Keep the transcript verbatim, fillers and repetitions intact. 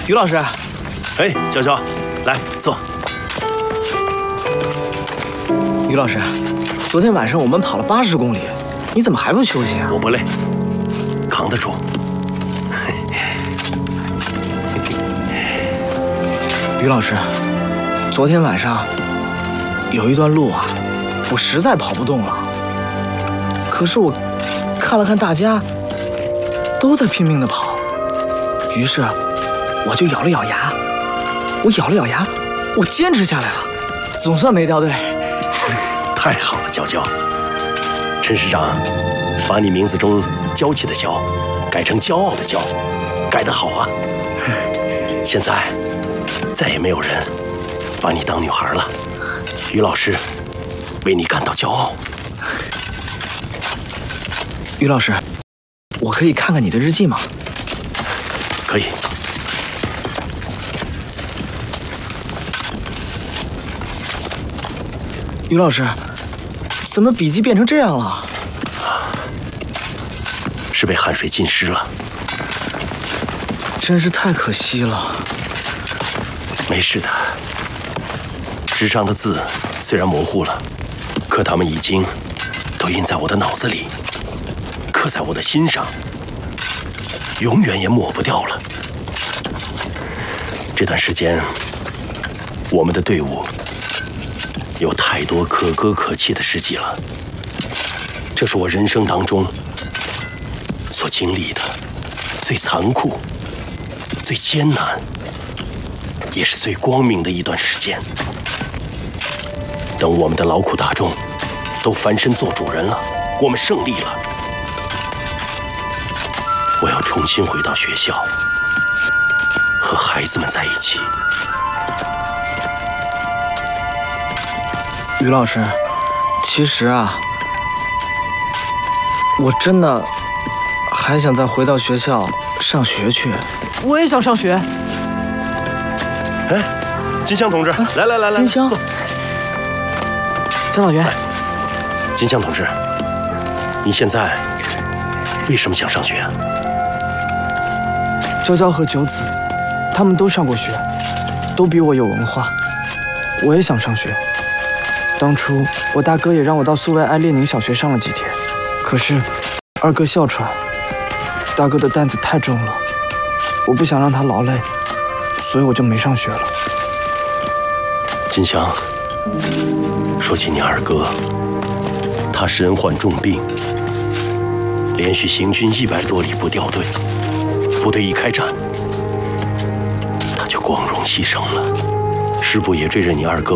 于老师， 哎，娇娇，来坐。 于老师，昨天晚上我们跑了八十公里，你怎么还不休息啊？ 我不累，扛得住。 于老师，昨天晚上有一段路啊，我实在跑不动了。可是我看了看大家都在拼命的跑，于是我就咬了咬牙，我咬了咬牙，我坚持下来了，总算没掉队。 太好了，娇娇。陈师长把你名字中娇气的娇改成骄傲的骄，改得好啊。现在再也没有人把你当女孩了，于老师为你感到骄傲。 于老师，我可以看看你的日记吗？ 可以。 于老师，怎么笔记变成这样了？ 是被汗水浸湿了。 真是太可惜了。 没事的，纸上的字虽然模糊了，可它们已经都印在我的脑子里，刻在我的心上，永远也抹不掉了。这段时间，我们的队伍有太多可歌可泣的事迹了。这是我人生当中所经历的最残酷、最艰难，也是最光明的一段时间。等我们的劳苦大众都翻身做主人了，我们胜利了，我要重新回到学校，和孩子们在一起。 于老师，其实啊，我真的还想再回到学校上学去。我也想上学。 哎，金香同志，啊、来来来来， 金香，教导员， 金香同志，你现在为什么想上学啊？ 娇娇和九子，他们都上过学，都比我有文化，我也想上学。当初我大哥也让我到苏维埃列宁小学上了几天，可是二哥哮喘，大哥的担子太重了，我不想让他劳累，所以我就没上学了。 金香，说起你二哥，他身患重病，连续行军一百多里不掉队，部队一开战，他就光荣牺牲了。师部也追着你二哥